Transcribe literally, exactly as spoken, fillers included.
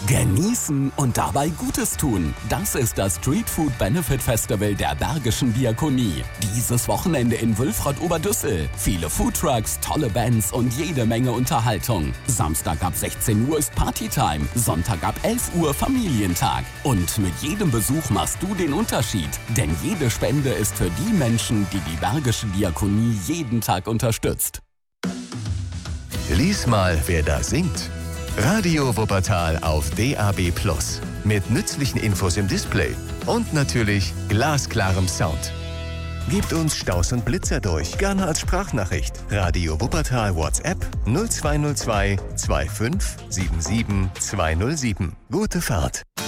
Genießen und dabei Gutes tun. Das ist das Street Food Benefit Festival der Bergischen Diakonie. Dieses Wochenende in Wülfrath-Oberdüssel. Viele Foodtrucks, tolle Bands und jede Menge Unterhaltung. Samstag ab sechzehn Uhr ist Partytime. Sonntag ab elf Uhr Familientag. Und mit jedem Besuch machst du den Unterschied. Denn jede Spende ist für die Menschen, die die Bergische Diakonie jeden Tag unterstützt. Lies mal, wer da singt. Radio Wuppertal auf D A B Plus. Mit nützlichen Infos im Display und natürlich glasklarem Sound. Gebt uns Staus und Blitzer durch, gerne als Sprachnachricht. Radio Wuppertal WhatsApp null zwei null zwei zwei fünf sieben sieben zwei null sieben. Gute Fahrt.